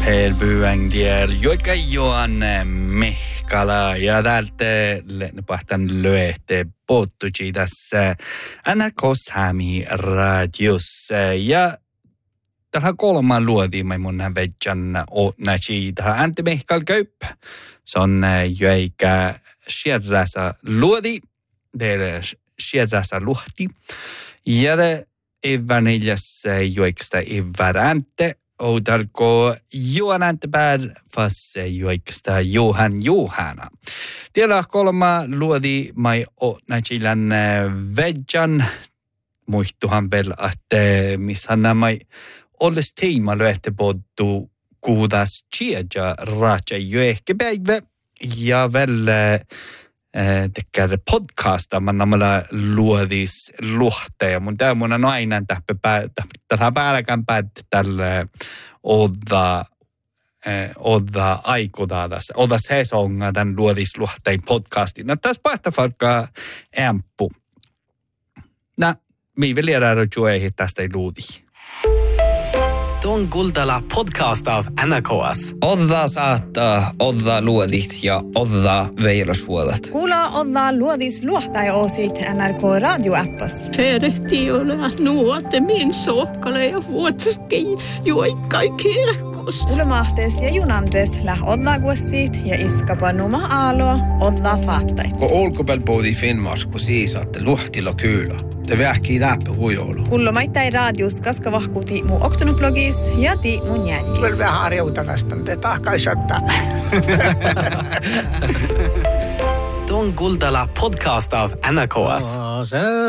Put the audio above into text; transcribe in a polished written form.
Herbyäng dier joika Johan Mehkala ja täältä pahtan löehte pottuji tässä NRK Sami radios ja tähän kolmaan luodimme mun vejan näci tähän Antti Mehkal Köyp. Se on joika sierrässä luodi, teille sierrässä luhti ja te evaneliassa joiksta evarante. Outalko Johan Antepär fasse joiksta Johan Johana. Tiellä kolma luodi mai o nächilän vejan. Muistuhan vel, että missä mai olles teema lyötte poddu kuudas tjeja raatja jo ehkä päivä. Ja vel tekkär podcasta mannamalla luodis luhteja. Mun tää mun on aina tällä päälläkään tällä odda aikudadas. Odda sesonga tän luodis luhtein podcastin. No tässä päästä falkaa ämppu. Mi väljer juoihin tästä ei luudi. Tuon Kultala podcast av NRKs. Odda saattaa, odda luodit ja odda veilosvuodet. Kuulla odda luodis luohtaja-osit NRK radioappas. Perehti ole nuote min sokkale ja vuotski juoikkai kirkos. Ulmahtes ja junandres läh odda guossit ja iskapa numa aalo odda faattait. Kun olkopääl poodi Finnmark, kun siisaatte luhtilla kyylä. Te vähkii läppä huijoulu. Kullomaittai radius kaska vahkuuti mu oktonublogis ja ti mun jäljis. Kyllä vähän harjouta tästä, te tahkaisattaa. Tuon Kultala podcast av NRKs.